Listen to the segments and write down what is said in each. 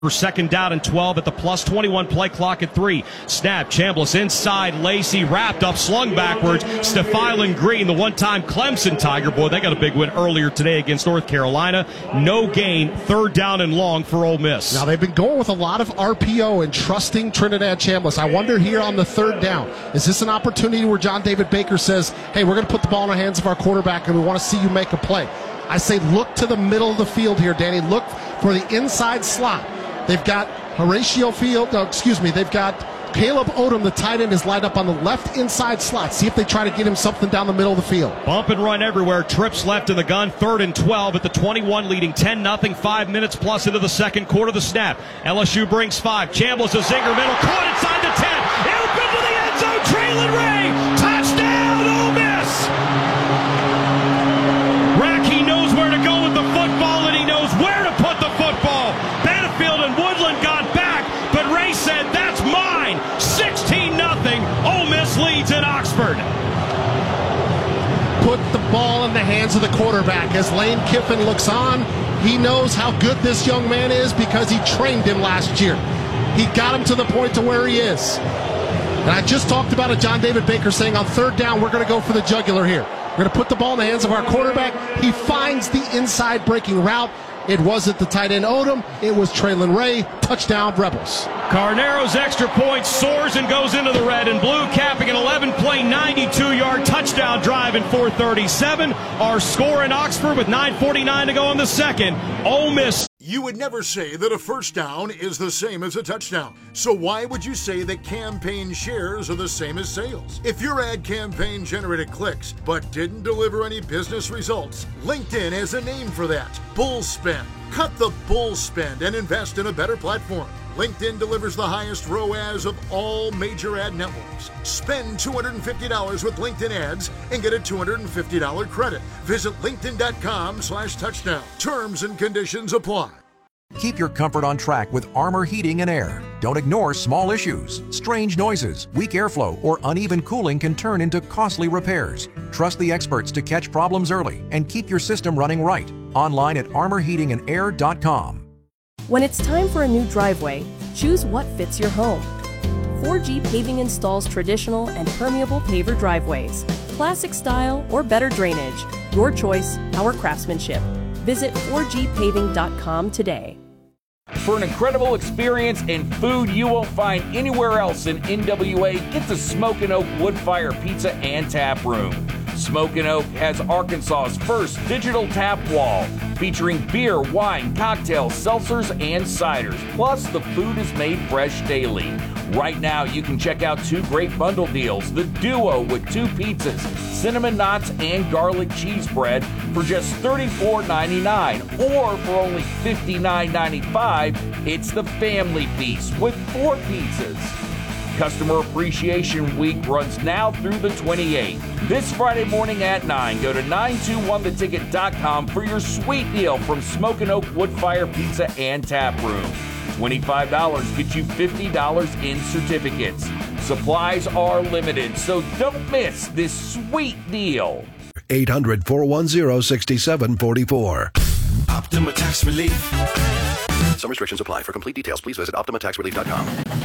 For second down and 12 at the plus 21 play clock at 3. Snap, Chambliss inside, Lacey wrapped up, slung backwards. Stephylan Green, the one-time Clemson Tiger. Boy, they got a big win earlier today against North Carolina. No gain, third down and long for Ole Miss. Now, they've been going with a lot of RPO and trusting Trinidad Chambliss. I wonder here on the third down, is this an opportunity where John David Baker says, hey, we're going to put the ball in the hands of our quarterback and we want to see you make a play? I say look to the middle of the field here, Danny. Look for the inside slot. They've got they've got Caleb Odom, the tight end, is lined up on the left inside slot. See if they try to get him something down the middle of the field. Bump and run everywhere. Trips left in the gun. 3rd and 12 at the 21, leading 10-0. 5 minutes plus into the second quarter. The snap. LSU brings 5. Chambliss, a zinger middle. Caught inside the 10. Open to the end zone. Traylon Ray. Touchdown, Ole Miss. Racky knows where to go with the football, and he knows where to put the football. Banfield and Woodland got back, but Ray said, that's mine. 16-0. Ole Miss leads at Oxford. Put the ball in the hands of the quarterback. As Lane Kiffin looks on, he knows how good this young man is because he trained him last year. He got him to the point to where he is. And I just talked about it, John David Baker saying on third down, we're going to go for the jugular here. We're going to put the ball in the hands of our quarterback. He finds the inside breaking route. It wasn't the tight end Odom. It was Traylon Ray. Touchdown, Rebels. Carnero's extra point soars and goes into the red and blue, capping an 11-play, 92-yard touchdown drive in 4:37. Our score in Oxford with 9:49 to go in the second. Ole Miss. You would never say that a first down is the same as a touchdown. So why would you say that campaign shares are the same as sales? If your ad campaign generated clicks but didn't deliver any business results, LinkedIn has a name for that. Bull spend. Cut the bull spend and invest in a better platform. LinkedIn delivers the highest ROAS of all major ad networks. Spend $250 with LinkedIn ads and get a $250 credit. Visit linkedin.com/touchdown. Terms and conditions apply. Keep your comfort on track with Armor Heating and Air. Don't ignore small issues. Strange noises, weak airflow, or uneven cooling can turn into costly repairs. Trust the experts to catch problems early and keep your system running right. Online at armorheatingandair.com. When it's time for a new driveway, choose what fits your home. 4G Paving installs traditional and permeable paver driveways, classic style or better drainage. Your choice, our craftsmanship. Visit 4gpaving.com today. For an incredible experience and food you won't find anywhere else in NWA, get to Smokin' Oak Woodfire Pizza and Tap Room. Smokin' Oak has Arkansas's first digital tap wall, featuring beer, wine, cocktails, seltzers, and ciders. Plus, the food is made fresh daily. Right now, you can check out 2 great bundle deals. The Duo with 2 pizzas, cinnamon knots, and garlic cheese bread for just $34.99. Or for only $59.95, it's the Family Piece with 4 pizzas. Customer Appreciation Week runs now through the 28th. This Friday morning at 9, go to 921theticket.com for your sweet deal from Smokin' Oak Woodfire Pizza and Tap Room. $25 gets you $50 in certificates. Supplies are limited, so don't miss this sweet deal. 800-410-6744. Optima Tax Relief. Some restrictions apply. For complete details, please visit OptimaTaxRelief.com.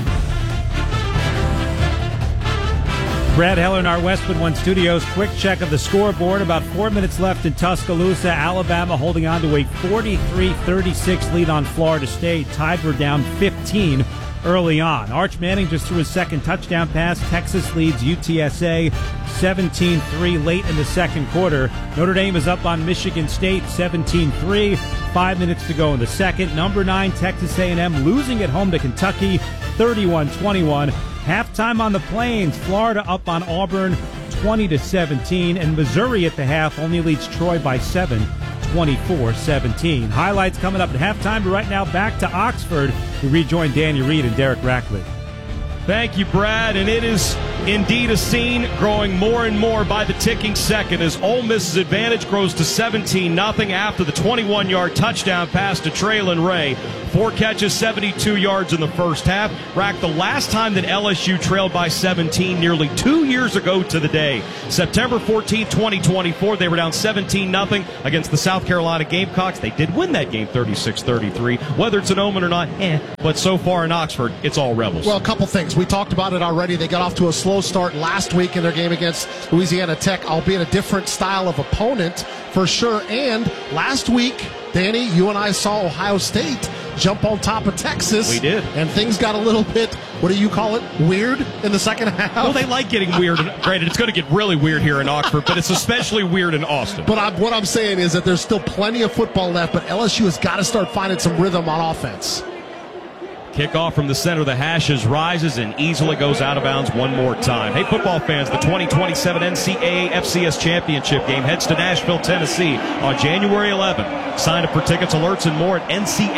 Brad Heller in our Westwood One Studios. Quick check of the scoreboard. About 4 minutes left in Tuscaloosa. Alabama holding on to a 43-36 lead on Florida State. Tide were down 15 early on. Arch Manning just threw his second touchdown pass. Texas leads UTSA 17-3 late in the second quarter. Notre Dame is up on Michigan State 17-3. 5 minutes to go in the second. Number 9 Texas A&M losing at home to Kentucky 31-21. Halftime on the Plains, Florida up on Auburn 20-17, and Missouri at the half only leads Troy by 7, 24-17. Highlights coming up at halftime, but right now back to Oxford. We rejoin Danny Reed and Derek Rackley. Thank you, Brad. And it is indeed a scene growing more and more by the ticking second as Ole Miss's advantage grows to 17-0 after the 21-yard touchdown pass to Traylon Ray. 4 catches, 72 yards in the first half. Racked the last time that LSU trailed by 17 nearly 2 years ago to the day. September 14, 2024, they were down 17-0 against the South Carolina Gamecocks. They did win that game 36-33. Whether it's an omen or not, but so far in Oxford, it's all Rebels. Well, a couple things. We talked about it already. They got off to a slow start last week in their game against Louisiana Tech, albeit a different style of opponent for sure. And last week, Danny, you and I saw Ohio State jump on top of Texas. We did. And things got a little bit, what do you call it, weird in the second half? Well, they like getting weird. Granted, it's going to get really weird here in Oxford, but it's especially weird in Austin. But what I'm saying is that there's still plenty of football left, but LSU has got to start finding some rhythm on offense. Kickoff from the center of the hashes rises and easily goes out of bounds one more time. Hey, football fans, the 2027 NCAA FCS Championship game heads to Nashville, Tennessee on January 11th. Sign up for tickets, alerts, and more at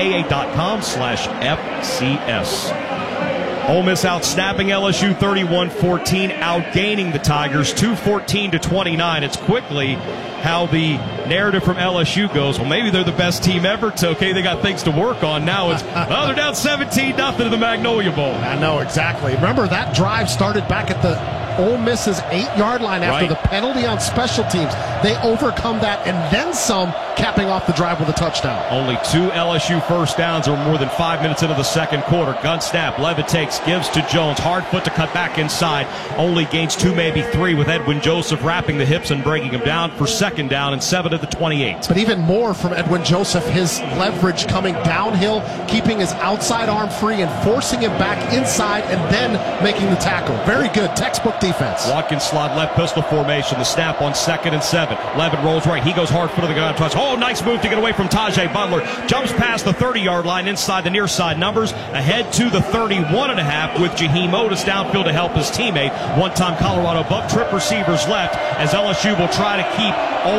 ncaa.com/FCS. Ole Miss out-snapping LSU 31-14, outgaining the Tigers 214-29. It's quickly how the narrative from LSU goes. Well, maybe they're the best team ever. It's okay, they got things to work on. Now it's, they're down 17-0 to the Magnolia Bowl. I know, exactly. Remember, that drive started back at the Ole Miss's 8-yard line after the penalty on special teams. They overcome that and then some, capping off the drive with a touchdown. Only 2 LSU first downs or more than 5 minutes into the second quarter. Gun snap, Levitt takes, gives to Jones. Hard foot to cut back inside. Only gains 2, maybe 3, with Edwin Joseph wrapping the hips and breaking him down for second down and 7 at the 28. But even more from Edwin Joseph, his leverage coming downhill, keeping his outside arm free and forcing him back inside and then making the tackle. Very good textbook defense. Watkins slot left pistol formation. The snap on 2nd and 7. Levitt rolls right. He goes hard foot of the gun. Oh, nice move to get away from Tajay Butler. Jumps past the 30-yard line inside the near side numbers. Ahead to the 31.5 with Jaheim Otis downfield to help his teammate. One-time Colorado buck trip receivers left as LSU will try to keep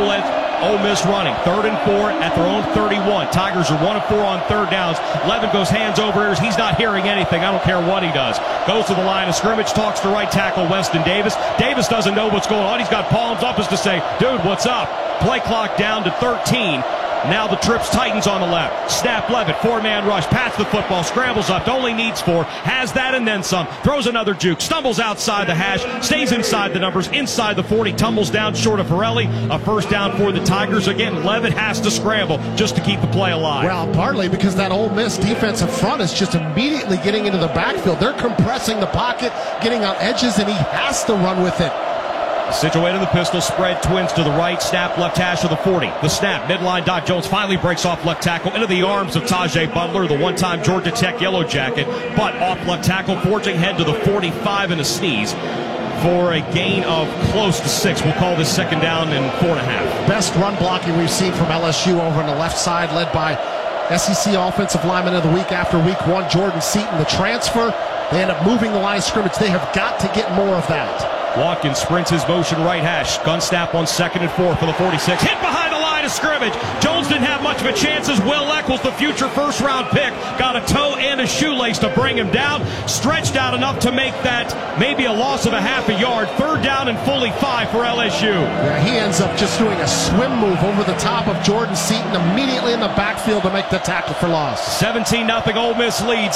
Ole Miss running. 3rd and 4 at their own 31. Tigers are 1 of 4 on third downs. Levin goes hands over ears. He's not hearing anything. I don't care what he does. Goes to the line of scrimmage, talks to right tackle Weston Davis. Davis doesn't know what's going on. He's got palms up as to say, dude, what's up? Play clock down to 13. Now the trips Titans on the left. Snap Levitt, 4-man rush, pats the football, scrambles up, only needs 4, has that and then some, throws another juke, stumbles outside the hash, stays inside the numbers, inside the 40, tumbles down short of Pirelli. A first down for the Tigers. Again, Levitt has to scramble just to keep the play alive. Well, partly because that Ole Miss defensive front is just immediately getting into the backfield. They're compressing the pocket, getting on edges, and he has to run with it. Situated in the pistol, spread twins to the right, snap left hash of the 40. The snap, midline dot, Jones finally breaks off left tackle into the arms of Tajay Butler, the one-time Georgia Tech Yellow Jacket, but off left tackle, forging head to the 45 and a sneeze for a gain of close to 6. We'll call this 2nd down and 4.5. Best run blocking we've seen from LSU over on the left side, led by SEC Offensive Lineman of the Week after Week 1, Jordan Seaton. The transfer, they end up moving the line of scrimmage. They have got to get more of that. Watkins sprints his motion right hash. Gun snap on 2nd and 4 for the 46. Hit behind the line of scrimmage. Jones didn't have much of a chance as Will Eccles, the future first-round pick, got a toe and a shoelace to bring him down. Stretched out enough to make that maybe a loss of a half a yard. 3rd down and fully 5 for LSU. Yeah, he ends up just doing a swim move over the top of Jordan Seaton immediately in the backfield to make the tackle for loss. 17-0 Ole Miss lead.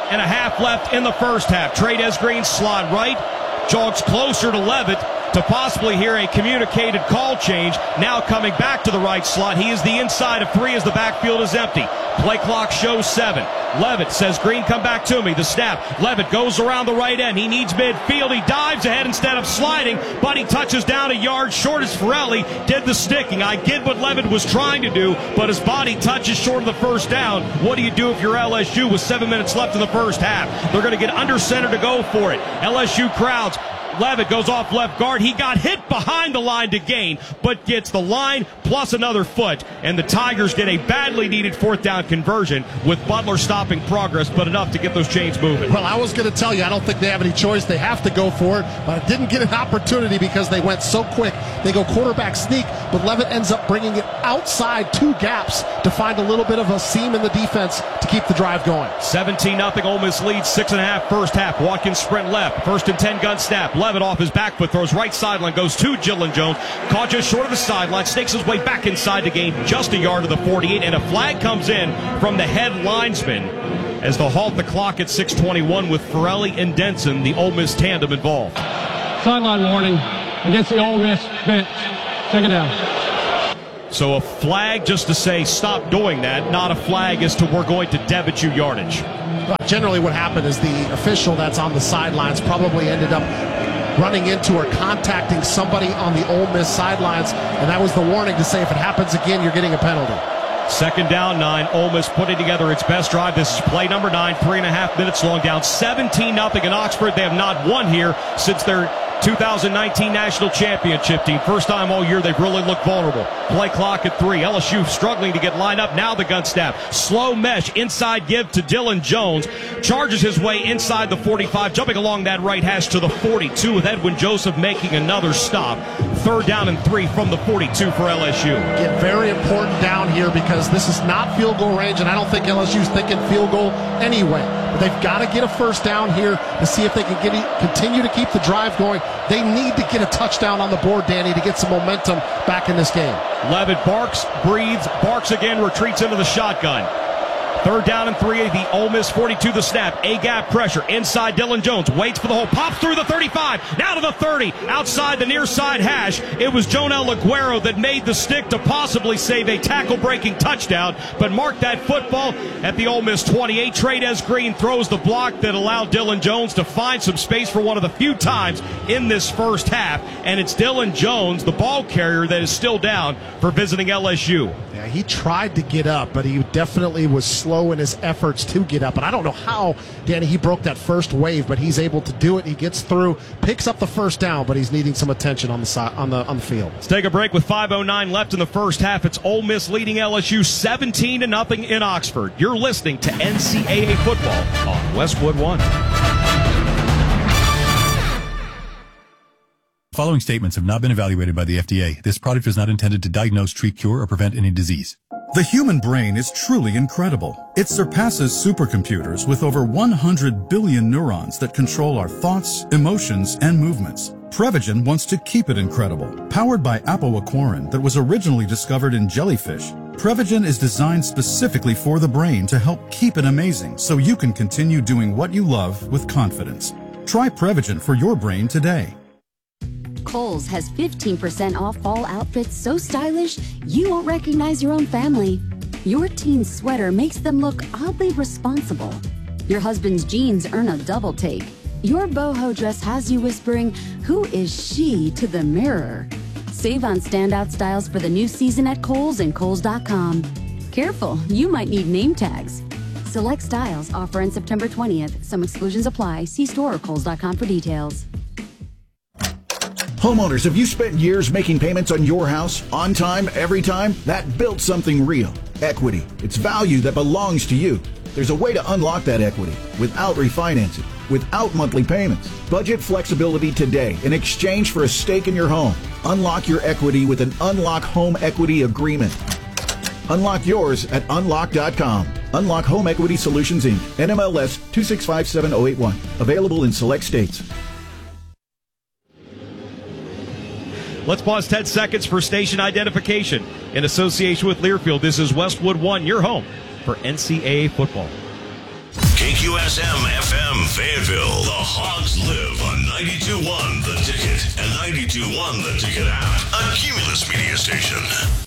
7.5 left in the first half. Trades Green slot right. Jogs closer to Levitt to possibly hear a communicated call change. Now coming back to the right slot. He is the inside of 3 as the backfield is empty. Play clock shows 7. Levitt says, Green, come back to me. The snap. Levitt goes around the right end. He needs midfield. He dives ahead instead of sliding, but he touches down a yard short as Pirelli did the sticking. I get what Levitt was trying to do, but his body touches short of the first down. What do you do if you're LSU with 7 minutes left in the first half? They're going to get under center to go for it. LSU crowds. Levitt goes off left guard. He got hit behind the line to gain, but gets the line plus another foot. And the Tigers get a badly needed 4th down conversion with Butler stopping progress, but enough to get those chains moving. Well, I was going to tell you, I don't think they have any choice. They have to go for it, but it didn't get an opportunity because they went so quick. They go quarterback sneak, but Levitt ends up bringing it outside 2 gaps to find a little bit of a seam in the defense to to keep the drive going. 17-0 Ole Miss leads, 6.5 first half. Watkins sprint left. 1st and 10 gun snap. Levitt off his back foot, throws right sideline, goes to Dillon Jones. Caught just short of the sideline, snakes his way back inside the game, just a yard to the 48, and a flag comes in from the head linesman as they'll halt the clock at 6:21 with Forelli and Denson, the Ole Miss tandem, involved. Sideline warning against the Ole Miss bench. Check it out. So a flag just to say stop doing that, not a flag as to we're going to debit you yardage. Generally what happened is the official that's on the sidelines probably ended up running into or contacting somebody on the Ole Miss sidelines, and that was the warning to say if it happens again, you're getting a penalty. 2nd down, 9. Ole Miss putting together its best drive. This is play number 9, 3.5 minutes long, down 17-0 in Oxford. They have not won here since their 2019 national championship team. First time all year they've really looked vulnerable. Play clock at 3. LSU struggling to get lined up. Now the gun snap. Slow mesh. Inside give to Dillon Jones. Charges his way inside the 45. Jumping along that right hash to the 42 with Edwin Joseph making another stop. 3rd down and 3 from the 42 for LSU. Get very important down here because this is not field goal range, and I don't think LSU's thinking field goal anyway. But they've got to get a first down here to see if they can continue to keep the drive going. They need to get a touchdown on the board, Danny, to get some momentum back in this game. Levitt barks, breathes, barks again, retreats into the shotgun. 3rd down and 3, the Ole Miss 42, the snap. A-gap pressure. Inside Dillon Jones. Waits for the hole. Pops through the 35. Now to the 30. Outside the near side hash. It was Jonel Aguero that made the stick to possibly save a tackle-breaking touchdown. But mark that football at the Ole Miss 28. Trades Green throws the block that allowed Dillon Jones to find some space for one of the few times in this first half. And it's Dillon Jones, the ball carrier, that is still down for visiting LSU. Yeah, he tried to get up, but he definitely was slow in his efforts to get up. And I don't know how, Danny, he broke that first wave, but he's able to do it. He gets through, picks up the first down, but he's needing some attention on the side, on the field. Let's take a break with 5:09 left in the first half. It's Ole Miss leading LSU 17-0 in Oxford. You're listening to NCAA football on Westwood One. Following statements have not been evaluated by the FDA. This product is not intended to diagnose, treat, cure, or prevent any disease. The human brain is truly incredible. It surpasses supercomputers with over 100 billion neurons that control our thoughts, emotions, and movements. Prevagen wants to keep it incredible. Powered by apoaquarin that was originally discovered in jellyfish, Prevagen is designed specifically for the brain to help keep it amazing so you can continue doing what you love with confidence. Try Prevagen for your brain today. Kohl's has 15% off fall outfits so stylish you won't recognize your own family. Your teen's sweater makes them look oddly responsible. Your husband's jeans earn a double take. Your boho dress has you whispering, "Who is she?" to the mirror. Save on standout styles for the new season at Kohl's and Kohls.com. Careful, you might need name tags. Select styles offer on September 20th. Some exclusions apply. See store or Kohls.com for details. Homeowners, have you spent years making payments on your house on time, every time? That built something real. Equity. It's value that belongs to you. There's a way to unlock that equity without refinancing, without monthly payments. Budget flexibility today in exchange for a stake in your home. Unlock your equity with an Unlock Home Equity Agreement. Unlock yours at unlock.com. Unlock Home Equity Solutions, Inc. NMLS 2657081. Available in select states. Let's pause 10 seconds for station identification. In association with Learfield, this is Westwood One, your home for NCAA football. KQSM FM Fayetteville. The Hogs live on 92.1 The Ticket and 92.1 The Ticket app. A Cumulus media station.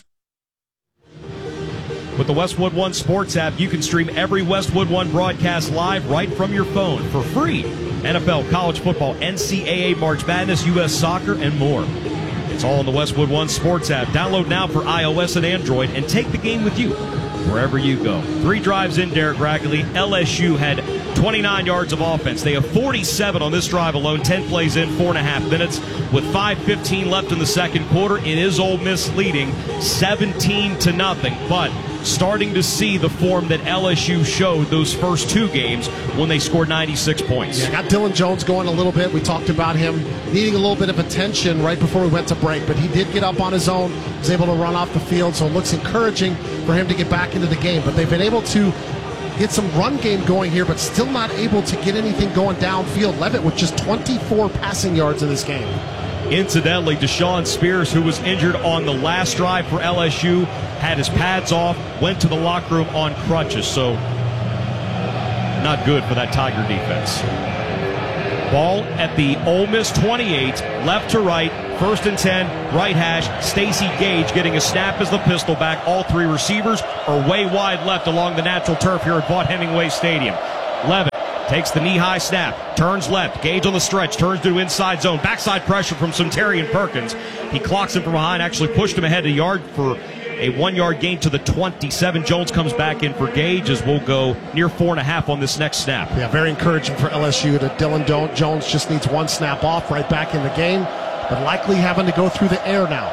With the Westwood One Sports app, you can stream every Westwood One broadcast live right from your phone for free. NFL, college football, NCAA, March Madness, U.S. soccer, and more. It's all in the Westwood One Sports app. Download now for iOS and Android and take the game with you wherever you go. 3 drives in, Derek Rackley. LSU had 29 yards of offense. They have 47 on this drive alone. 10 plays in, 4.5 minutes. With 5:15 left in the second quarter, it is Ole Miss leading 17-0. But starting to see the form that LSU showed those first 2 games when they scored 96 points. Yeah, got Dillon Jones going a little bit. We talked about him needing a little bit of attention right before we went to break, but he did get up on his own, was able to run off the field, so it looks encouraging for him to get back into the game. But they've been able to get some run game going here, but still not able to get anything going downfield. Levitt with just 24 passing yards in this game. Incidentally, Deshaun Spears, who was injured on the last drive for LSU, had his pads off, went to the locker room on crutches, so not good for that Tiger defense. Ball at the Ole Miss 28, left to right, 1st and 10, right hash. Stacey Gage getting a snap as the pistol back. All three receivers are way wide left along the natural turf here at Vaught-Hemingway Stadium. Levitt takes the knee-high snap, turns left. Gage on the stretch, turns to inside zone. Backside pressure from Suntarine Perkins. He clocks him from behind, actually pushed him ahead a yard for a 1-yard gain to the 27. Jones comes back in for Gage as we'll go near 4.5 on this next snap. Yeah, very encouraging for LSU that Dylan Jones just needs one snap off, right back in the game, but likely having to go through the air now.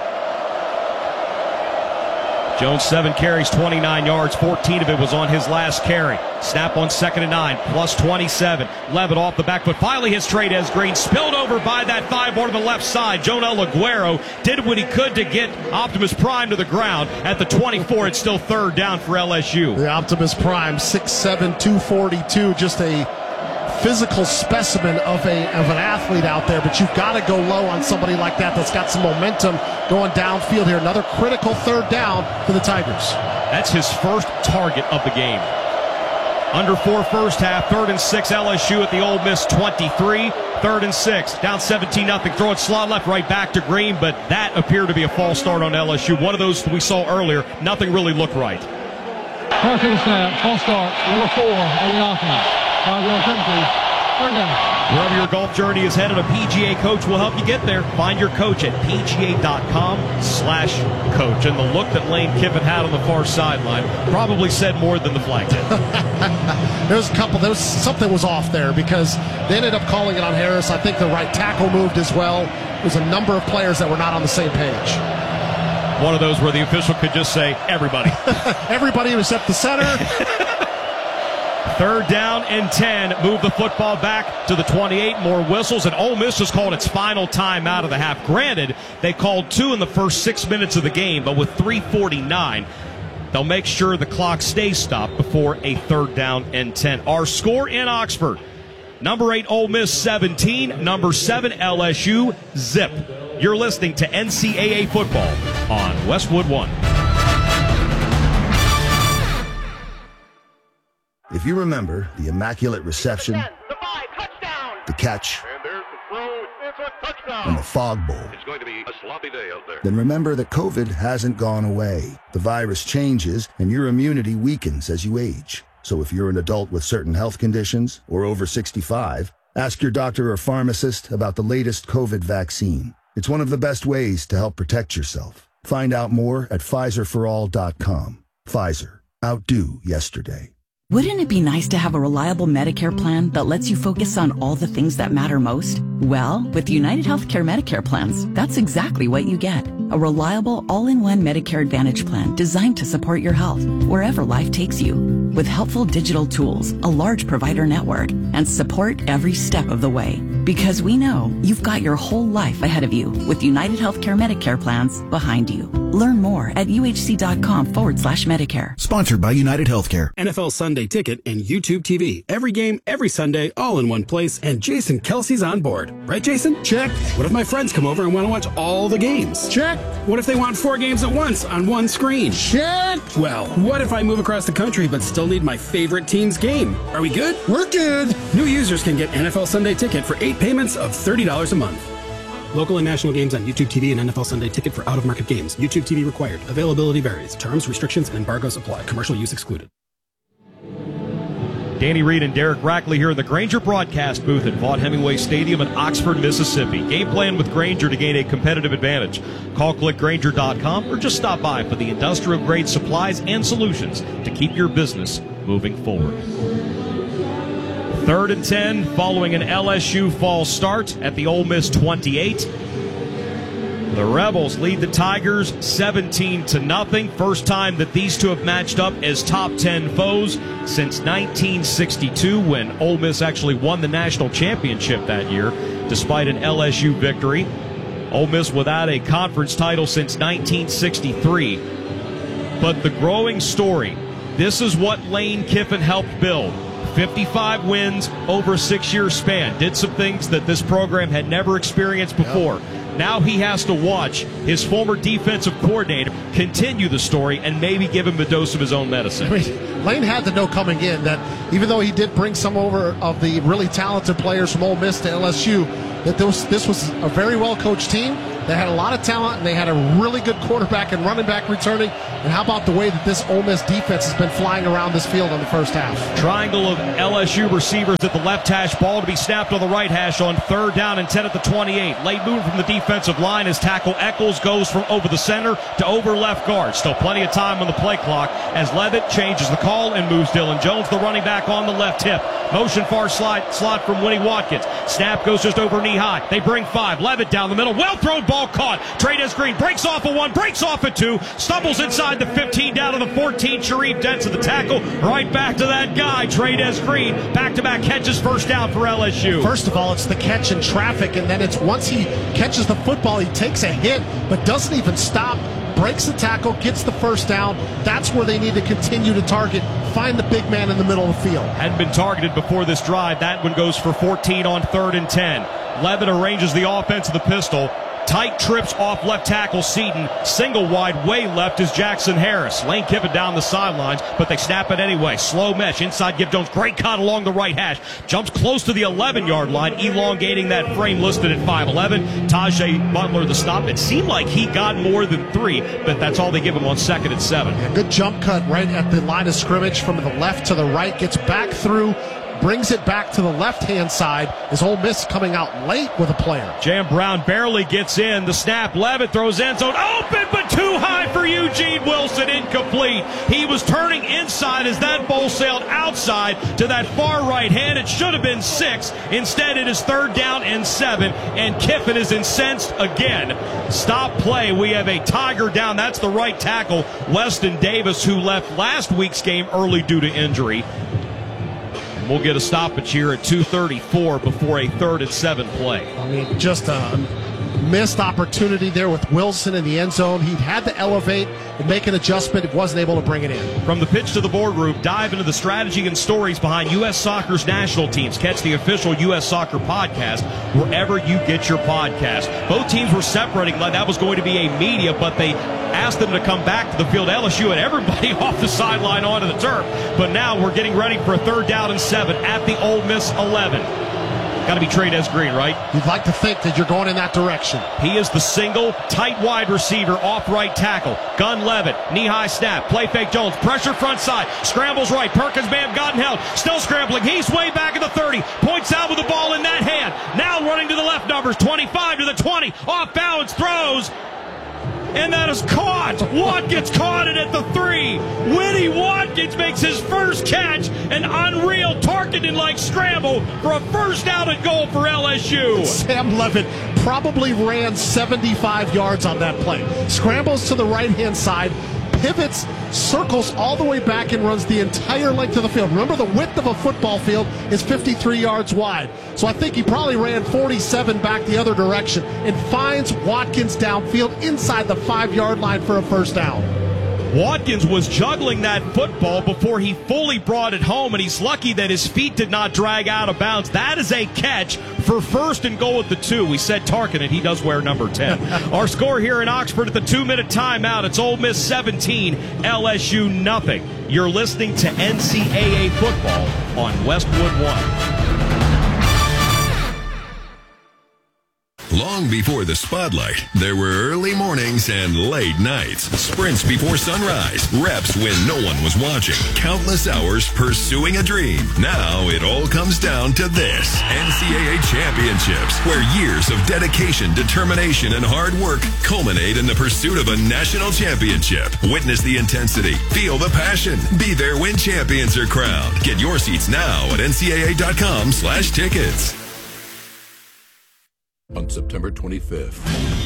Jones 7 carries, 29 yards, 14 of it was on his last carry. Snap on 2nd and 9, plus 27. Levitt off the back foot, finally hits Trey'Dez Green, spilled over by that 5-board on the left side. Jonel Aguero did what he could to get Optimus Prime to the ground. At the 24, it's still 3rd down for LSU. The Optimus Prime, 6'7", 242, just a physical specimen of an athlete out there, but you've got to go low on somebody like that's got some momentum going downfield here. Another critical 3rd down for the Tigers. That's his first target of the game. Under 4 first half, 3rd and 6 LSU at the Ole Miss 23, 3rd and 6, down 17-0, throw it slot left, right back to Green, but that appeared to be a false start on LSU. One of those we saw earlier, nothing really looked right. First and snap, false start, number 4 on the offense. 5-yard penalty, 3rd down. Wherever your golf journey is headed, a PGA coach will help you get there. Find your coach at PGA.com/coach. And the look that Lane Kiffin had on the far sideline probably said more than the flag did. Something was off there because they ended up calling it on Harris. I think the right tackle moved as well. There's a number of players that were not on the same page. One of those where the official could just say, everybody. Everybody except the center. 3rd down and 10. Move the football back to the 28. More whistles, and Ole Miss just called its final time out of the half. Granted, they called 2 in the first 6 minutes of the game, but with 3:49, they'll make sure the clock stays stopped before a 3rd down and 10. Our score in Oxford: number 8 Ole Miss 17, number 7 LSU zip. You're listening to NCAA football on Westwood One. If you remember the immaculate reception, the catch, and the fog bowl, It's going to be a sloppy day out there. then remember that COVID hasn't gone away. The virus changes and your immunity weakens as you age. So if you're an adult with certain health conditions or over 65, ask your doctor or pharmacist about the latest COVID vaccine. It's one of the best ways to help protect yourself. Find out more at PfizerForAll.com. Pfizer. Outdo yesterday. Wouldn't it be nice to have a reliable Medicare plan that lets you focus on all the things that matter most? Well, with United Healthcare Medicare plans, that's exactly what you get. A reliable, all-in-one Medicare Advantage plan designed to support your health wherever life takes you. With helpful digital tools, a large provider network, and support every step of the way. Because we know you've got your whole life ahead of you with United Healthcare Medicare plans behind you. Learn more at uhc.com/Medicare. Sponsored by United Healthcare. NFL Sunday Ticket and YouTube TV. Every game, every Sunday, all in one place, and Jason Kelsey's on board. Right, Jason? Check. What if my friends come over and want to watch all the games? Check. What if they want 4 games at once on one screen? Check. Well, what if I move across the country but still need my favorite team's game? Are we good? We're good. New users can get NFL Sunday Ticket for 8 payments of $30 a month. Local and national games on YouTube TV and NFL Sunday Ticket for out-of-market games. YouTube TV required. Availability varies. Terms, restrictions, and embargoes apply. Commercial use excluded. Danny Reed and Derek Rackley here in the Grainger broadcast booth at Vaught-Hemingway Stadium in Oxford, Mississippi. Game plan with Grainger to gain a competitive advantage. Call clickgrainger.com or just stop by for the industrial-grade supplies and solutions to keep your business moving forward. 3rd and 10 following an LSU false start at the Ole Miss 28. The Rebels lead the Tigers 17-0. First time that these two have matched up as top 10 foes since 1962, when Ole Miss actually won the national championship that year, despite an LSU victory. Ole Miss without a conference title since 1963. But the growing story This is what Lane Kiffin helped build. 55 wins over a 6-year span. Did some things that this program had never experienced before. Now he has to watch his former defensive coordinator continue the story and maybe give him a dose of his own medicine. I mean, Lane had to know coming in that even though he did bring some over of the really talented players from Ole Miss to LSU, that this was a very well-coached team. They had a lot of talent, and they had a really good quarterback and running back returning. And how about the way that this Ole Miss defense has been flying around this field in the first half? Triangle of LSU receivers at the left hash, ball to be snapped on the right hash on 3rd down and 10 at the 28. Late move from the defensive line as tackle Eccles goes from over the center to over left guard. Still plenty of time on the play clock as Levitt changes the call and moves Dylan Jones, the running back, on the left hip. Motion far slot from Winnie Watkins. Snap goes just over knee high. They bring 5. Levitt down the middle. Well thrown ball caught. Trey'Dez Green breaks off a 1, breaks off a 2, stumbles inside the 15 down to the 14. Sharif Dents at the tackle. Right back to that guy, Trey'Dez Green. Back-to-back catches, first down for LSU. First of all, it's the catch in traffic, and then it's once he catches the football, he takes a hit, but doesn't even stop. Breaks the tackle, gets the first down. That's where they need to continue to target. Find the big man in the middle of the field. Hadn't been targeted before this drive. That one goes for 14 on 3rd and 10. Levitt arranges the offense of the pistol. Tight trips off left tackle Seaton. Single wide way left is Jackson Harris. Lane Kiffin down the sidelines, but they snap it anyway. Slow mesh inside Gibb Jones. Great cut along the right hash. Jumps close to the 11-yard line, elongating that frame listed at 5'11". Tajay Butler the stop. It seemed like he got more than 3, but that's all they give him on 2nd and 7. Yeah, good jump cut right at the line of scrimmage from the left to the right. Gets back through. Brings it back to the left-hand side as Ole Miss coming out late with a player. Jam Brown barely gets in. The snap. Levitt throws end zone. Open, but too high for Eugene Wilson. Incomplete. He was turning inside as that ball sailed outside to that far right hand. It should have been 6. Instead, it is 3rd down and 7. And Kiffin is incensed again. Stop play. We have a Tiger down. That's the right tackle, Weston Davis, who left last week's game early due to injury. We'll get a stoppage here at 2:34 before a 3rd and 7 play. I mean, just a missed opportunity there with Wilson in the end zone. He had to elevate and make an adjustment. He wasn't able to bring it in. From the pitch to the boardroom, dive into the strategy and stories behind U.S. Soccer's national teams. Catch the official U.S. Soccer podcast wherever you get your podcast. Both teams were separating. That was going to be a media, but they asked them to come back to the field. LSU had everybody off the sideline onto the turf. But now we're getting ready for a 3rd down and 7 at the Ole Miss 11. Got to be Trey'Dez Green, right? You'd like to think that you're going in that direction. He is the single, tight wide receiver off right tackle. Gun Levitt, knee-high snap, play fake Jones, pressure front side, scrambles right. Perkins may have gotten held, still scrambling. He's way back at the 30, points out with the ball in that hand. Now running to the left numbers, 25 to the 20, off balance, throws. And that is caught. Watkins caught it at the 3. Winnie Watkins makes his first catch. An unreal Tarkenton-like scramble for a first down and goal for LSU. Sam Levitt probably ran 75 yards on that play. Scrambles to the right-hand side, pivots, circles all the way back, and runs the entire length of the field. Remember, the width of a football field is 53 yards wide. So I think he probably ran 47 back the other direction and finds Watkins downfield inside the 5-yard line for a first down. Watkins was juggling that football before he fully brought it home, and he's lucky that his feet did not drag out of bounds. That is a catch for 1st and goal at the 2. We said Tarkenton. He does wear number 10. Our score here in Oxford at the 2-minute timeout. It's Ole Miss 17, LSU nothing. You're listening to NCAA football on Westwood One. Long before the spotlight, there were early mornings and late nights. Sprints before sunrise. Reps when no one was watching. Countless hours pursuing a dream. Now it all comes down to this. NCAA Championships, where years of dedication, determination, and hard work culminate in the pursuit of a national championship. Witness the intensity. Feel the passion. Be there when champions are crowned. Get your seats now at ncaa.com/tickets. On September 25th.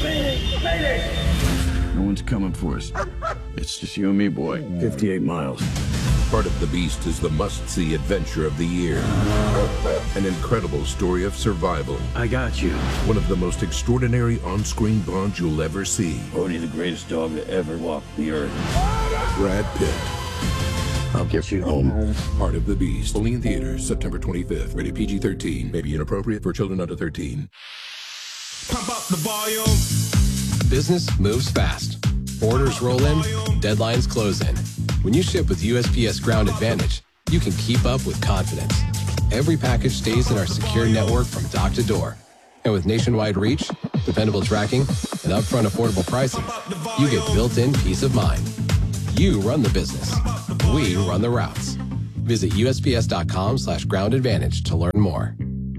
No one's coming for us. It's just you and me, boy. 58 miles. Part of the Beast is the must-see adventure of the year. An incredible story of survival. I got you. One of the most extraordinary on-screen bonds you'll ever see. Only the greatest dog to ever walk the earth. Brad Pitt. I'll get you home. Heart of the Beast. Only in theaters September 25th. Rated PG-13. May be inappropriate for children under 13. Pump up the volume. Business moves fast. Orders roll in. Deadlines close in. When you ship with USPS Ground Advantage, you can keep up with confidence. Every package stays in our secure network from dock to door. And with nationwide reach, dependable tracking, and upfront affordable pricing, you get built-in peace of mind. You run the business. We run the routes. Visit USPS.com/Ground Advantage to learn more.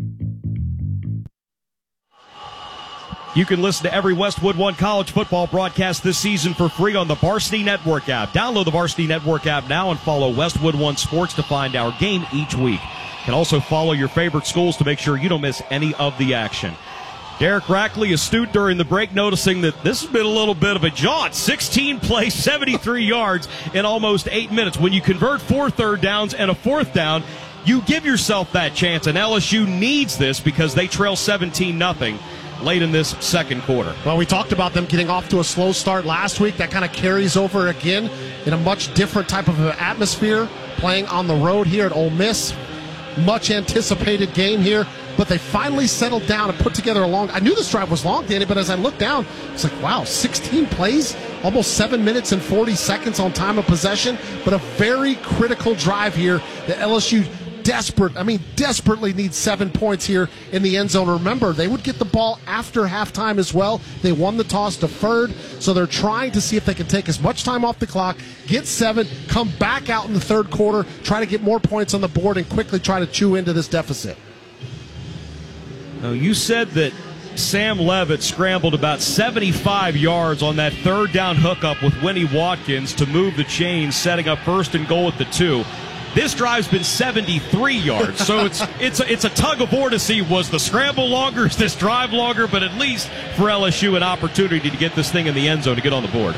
You can listen to every Westwood One college football broadcast this season for free on the Varsity Network app. Download the Varsity Network app now and follow Westwood One Sports to find our game each week. You can also follow your favorite schools to make sure you don't miss any of the action. Derek Rackley, astute during the break, noticing that this has been a little bit of a jaunt. 16 plays, 73 yards in almost 8 minutes. When you convert 4 third downs and a 4th down, you give yourself that chance, and LSU needs this because they trail 17-0 late in this second quarter. Well, we talked about them getting off to a slow start last week. That kind of carries over again in a much different type of atmosphere, playing on the road here at Ole Miss. Much anticipated game here, but they finally settled down and put together a long. I knew this drive was long, Danny, but as I looked down, it's like, wow, 16 plays, almost 7 minutes and 40 seconds on time of possession, but a very critical drive here. The LSU desperately needs 7 points here in the end zone. Remember, they would get the ball after halftime as well. They won the toss, deferred, so they're trying to see if they can take as much time off the clock, get 7, come back out in the third quarter, try to get more points on the board, and quickly try to chew into this deficit. Now, you said that Sam Levitt scrambled about 75 yards on that third down hookup with Winnie Watkins to move the chains, setting up 1st and goal at the 2. This drive's been 73 yards, so it's a tug of war to see, was the scramble longer, is this drive longer, but at least for LSU an opportunity to get this thing in the end zone to get on the board.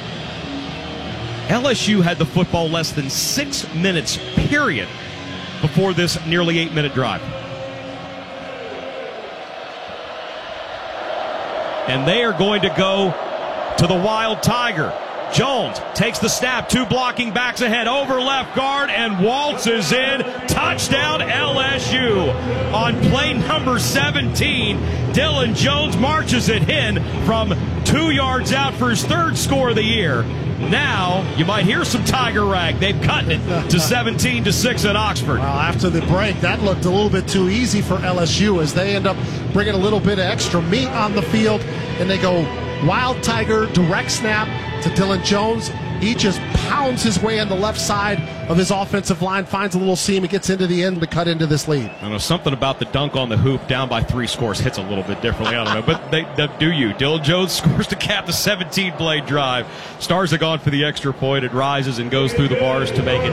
LSU had the football less than 6 minutes, period, before this nearly 8-minute drive. And they are going to go to the Wild Tiger. Jones takes the snap, 2 blocking backs ahead, over left guard, and waltzes in. Touchdown LSU. On play number 17, Dylan Jones marches it in from 2 yards out for his 3rd score of the year. Now, you might hear some Tiger rag. They've cut it to 17-6 at Oxford. Well, after the break, that looked a little bit too easy for LSU as they end up bringing a little bit of extra meat on the field, and they go Wild Tiger, direct snap to Dylan Jones. He just pounds his way on the left side of his offensive line, finds a little seam, and gets into the end to cut into this lead. I know something about the dunk on the hoop down by 3 scores hits a little bit differently. I don't know, but they do you. Dylan Jones scores to cap the 17-play drive. Stars are gone for the extra point. It rises and goes through the bars to make it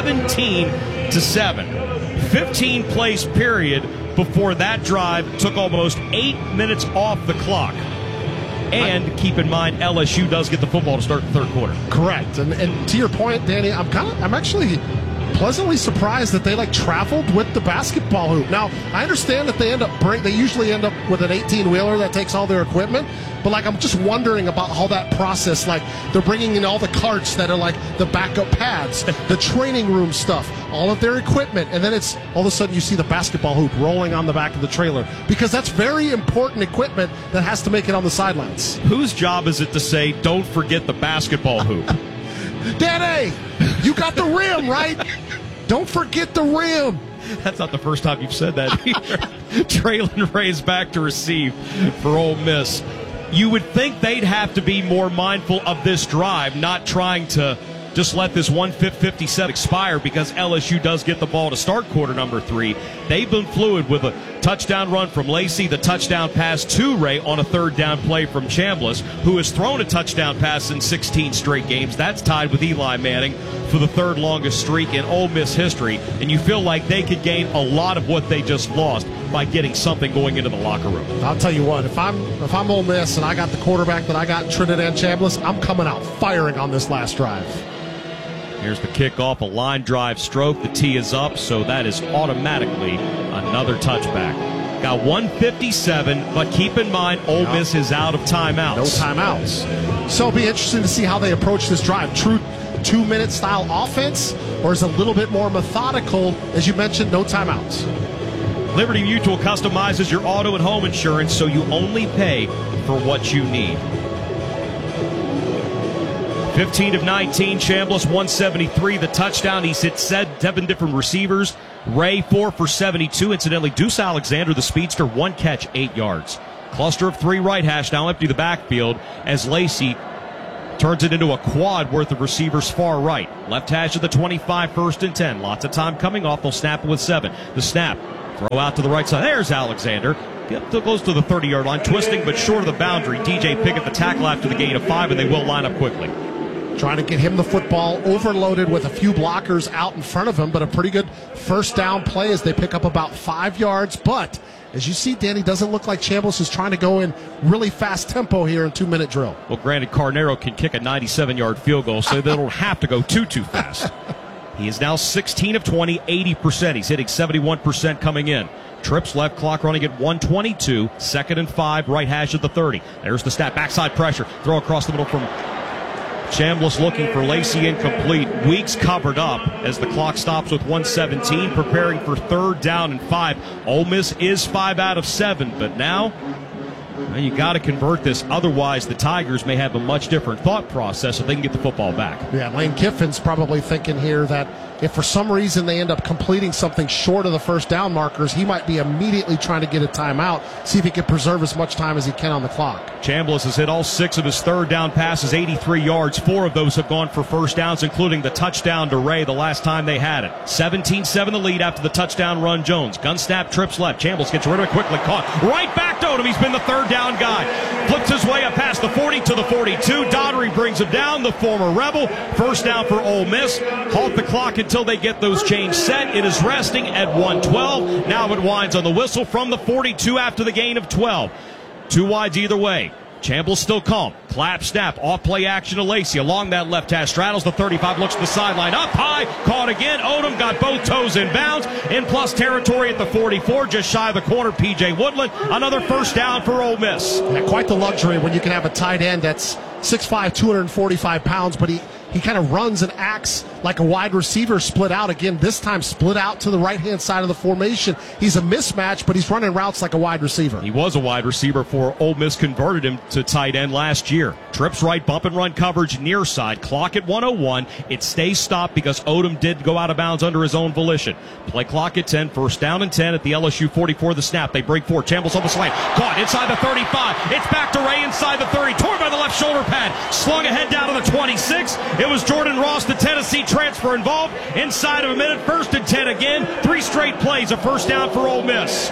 17-7. 15 plays period before that drive took almost 8 minutes off the clock. And keep in mind, LSU does get the football to start the third quarter. Correct. And to your point, Danny, I'm actually pleasantly surprised that they traveled with the basketball hoop. Now, I understand that they usually end up with an 18-wheeler that takes all their equipment, but I'm just wondering about how that process, they're bringing in all the carts that are the backup pads, the training room stuff, all of their equipment, and then it's all of a sudden you see the basketball hoop rolling on the back of the trailer, because that's very important equipment that has to make it on the sidelines. Whose job is it to say, don't forget the basketball hoop? Danny, you got the rim, right? Don't forget the rim. That's not the first time you've said that either. Traylon Ray's back to receive for Ole Miss. You would think they'd have to be more mindful of this drive, not trying to just let this 1:50 set expire, because LSU does get the ball to start quarter number 3. They've been fluid with a touchdown run from Lacey, the touchdown pass to Ray on a 3rd down play from Chambliss, who has thrown a touchdown pass in 16 straight games. That's tied with Eli Manning for the 3rd longest streak in Ole Miss history, and you feel like they could gain a lot of what they just lost by getting something going into the locker room. I'll tell you what, if I'm Ole Miss and I got the quarterback that I got in Trinidad Chambliss, I'm coming out firing on this last drive. Here's the kickoff, a line drive stroke. The tee is up, so that is automatically another touchback. Got 1:57, but keep in mind, Ole Miss is out of timeouts. No timeouts. So it'll be interesting to see how they approach this drive. True 2-minute style offense, or is it a little bit more methodical? As you mentioned, no timeouts. Liberty Mutual customizes your auto and home insurance so you only pay for what you need. 15 of 19, Chambliss 173. The touchdown, he's hit 7 different receivers. Ray 4 for 72. Incidentally, Deuce Alexander, the speedster, 1 catch, 8 yards. Cluster of 3 right hash, now empty the backfield as Lacy turns it into a quad worth of receivers far right. Left hash of the 25, 1st and 10. Lots of time coming off. They'll snap it with 7. The snap, throw out to the right side. There's Alexander. Close to the 30-yard line, twisting but short of the boundary. DJ Pickett, the tackle after the gain of 5, and they will line up quickly. Trying to get him the football, overloaded with a few blockers out in front of him, but a pretty good first down play as they pick up about 5 yards. But as you see, Danny, doesn't look like Chambliss is trying to go in really fast tempo here in 2-minute drill. Well, granted, Carnero can kick a 97-yard field goal, so they don't have to go too fast. He is now 16 of 20, 80%. He's hitting 71% coming in. Trips left, clock running at 1:22, 2nd and 5, right hash at the 30. There's the snap, backside pressure, throw across the middle from Chambliss looking for Lacy, incomplete. Weeks covered up as the clock stops with 1:17, preparing for 3rd down and 5. Ole Miss is 5 out of 7, but now you got to convert this. Otherwise, the Tigers may have a much different thought process if they can get the football back. Yeah, Lane Kiffin's probably thinking here that if for some reason they end up completing something short of the first down markers, he might be immediately trying to get a timeout, see if he can preserve as much time as he can on the clock. Chambliss has hit all 6 of his 3rd down passes, 83 yards. 4 of those have gone for first downs, including the touchdown to Ray the last time they had it. 17-7 the lead after the touchdown run. Jones, gun snap, trips left. Chambliss gets rid of it quickly, caught right back to Odom. He's been the 3rd down guy. Flips his way up past the 40 to the 42. Daugherty brings him down, the former Rebel. First down for Ole Miss. Halt the clock until they get those chains set. It is resting at 1:12. Now it winds on the whistle from the 42 after the gain of 12. 2 wides either way. Chambliss still calm. Clap, snap, off play action to Lacy. Along that left hash, straddles the 35, looks to the sideline. Up high, caught again. Odom got both toes in bounds. In plus territory at the 44, just shy of the corner. P.J. Woodland. Another first down for Ole Miss. Yeah, quite the luxury when you can have a tight end that's 6'5", 245 pounds, but he kind of runs and acts like a wide receiver split out. Again, this time split out to the right-hand side of the formation. He's a mismatch, but he's running routes like a wide receiver. He was a wide receiver for Ole Miss, converted him to tight end last year. Trips right, bump and run coverage near side. Clock at 1:01. It stays stopped because Odom did go out of bounds under his own volition. Play clock at 10. First down and 10 at the LSU 44. The snap. They break 4. Chambliss on the slant. Caught inside the 35. It's back to Ray inside the 30. Torn by the left shoulder pad. Slung ahead down to the 26. It was Jordan Ross, the Tennessee transfer, involved. Inside of a minute, 1st and 10 again. 3 straight plays, a first down for Ole Miss.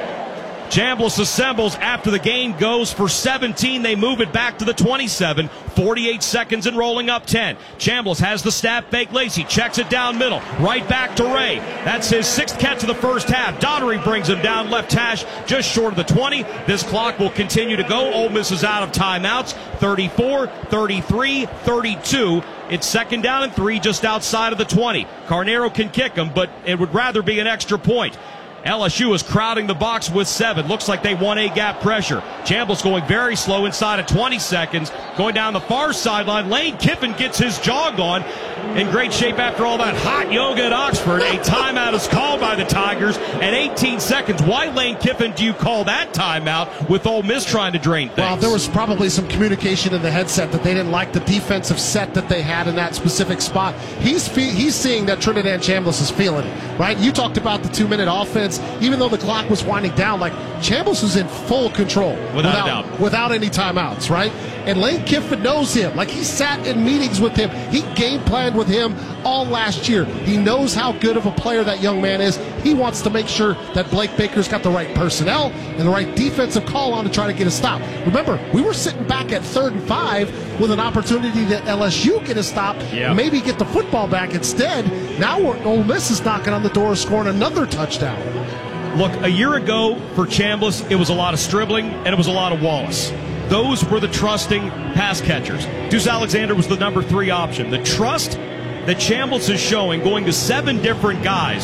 Chambliss assembles after the gain goes for 17. They move it back to the 27. 48 seconds and rolling up 10. Chambliss has the snap, fake Lacy, checks it down middle. Right back to Ray. That's his 6th catch of the first half. Daugherty brings him down left hash, just short of the 20. This clock will continue to go. Ole Miss is out of timeouts. 34, 33, 32. It's 2nd down and 3 just outside of the 20. Carnero can kick him, but it would rather be an extra point. LSU is crowding the box with 7. Looks like they want A-gap pressure. Chambliss going very slow inside of 20 seconds. Going down the far sideline. Lane Kiffin gets his jog on. In great shape after all that hot yoga at Oxford. A timeout is called by the Tigers at 18 seconds. Why, Lane Kiffin, do you call that timeout with Ole Miss trying to drain things? Well, there was probably some communication in the headset that they didn't like the defensive set that they had in that specific spot. He's seeing that Trinidad Chambliss is feeling it, right? You talked about the 2-minute offense. Even though the clock was winding down, like Chambliss was in full control without any timeouts, right? And Lane Kiffin knows him. Like, he sat in meetings with him. He game planned with him all last year. He knows how good of a player that young man is. He wants to make sure that Blake Baker's got the right personnel and the right defensive call on to try to get a stop. Remember, we were sitting back at 3rd and 5 with an opportunity that LSU get a stop, maybe get the football back instead. Now Ole Miss is knocking on the door, scoring another touchdown. Look, a year ago for Chambliss, it was a lot of Stribling and it was a lot of Wallace. Those were the trusting pass catchers. Deuce Alexander was the number 3 option. The trust that Chambliss is showing, going to 7 different guys,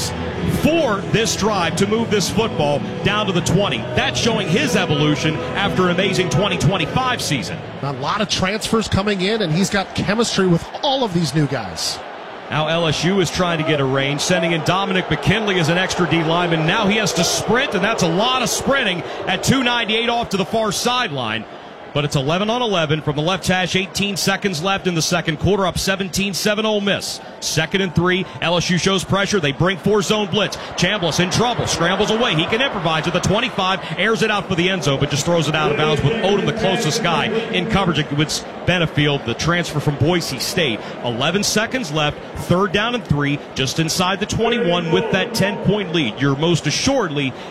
for this drive to move this football down to the 20. That's showing his evolution after an amazing 2025 season. A lot of transfers coming in, and he's got chemistry with all of these new guys. Now LSU is trying to get a range, sending in Dominic McKinley as an extra D lineman. Now he has to sprint, and that's a lot of sprinting at 298 off to the far sideline. But it's 11 on 11 from the left hash, 18 seconds left in the second quarter, up 17-7 Ole Miss. 2nd and 3, LSU shows pressure. They bring 4-zone blitz. Chambliss in trouble, scrambles away. He can improvise at the 25, airs it out for the end zone, but just throws it out of bounds with Odom, the closest guy, in coverage against Benefield, the transfer from Boise State. 11 seconds left, 3rd down and 3, just inside the 21 with that 10-point lead. You're most assuredly